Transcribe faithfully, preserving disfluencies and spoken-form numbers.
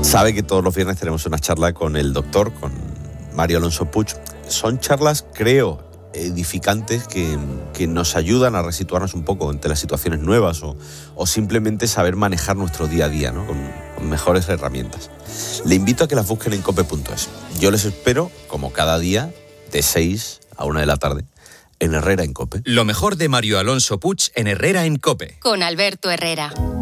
sabe que todos los viernes tenemos una charla con el doctor, con Mario Alonso Puig. Son charlas, creo, edificantes que, que nos ayudan a resituarnos un poco ante las situaciones nuevas o, o simplemente saber manejar nuestro día a día, ¿no? con, con mejores herramientas. Le invito a que las busquen en cope punto es. Yo les espero, como cada día, de seis a una de la tarde, en Herrera en COPE. Lo mejor de Mario Alonso Puig en Herrera en COPE. Con Alberto Herrera.